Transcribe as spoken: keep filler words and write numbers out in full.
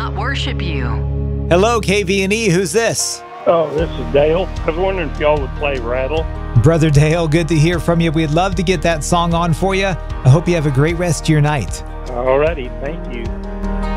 not worship you. Hello, K V N E. Who's this? Oh, this is Dale. I was wondering if y'all would play Rattle. Brother Dale, good to hear from you. We'd love to get that song on for you. I hope you have a great rest of your night. Alrighty, thank you.